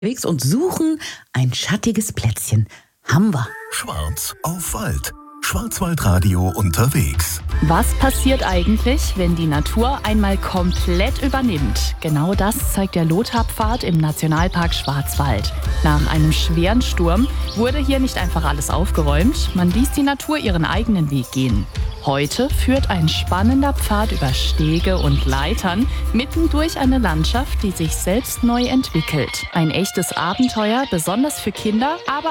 unterwegs und suchen ein schattiges Plätzchen. Haben wir. Schwarz auf Wald. Schwarzwaldradio unterwegs. Was passiert eigentlich, wenn die Natur einmal komplett übernimmt? Genau das zeigt der Lothar-Pfad im Nationalpark Schwarzwald. Nach einem schweren Sturm wurde hier nicht einfach alles aufgeräumt, man ließ die Natur ihren eigenen Weg gehen. Heute führt ein spannender Pfad über Stege und Leitern mitten durch eine Landschaft, die sich selbst neu entwickelt. Ein echtes Abenteuer, besonders für Kinder, aber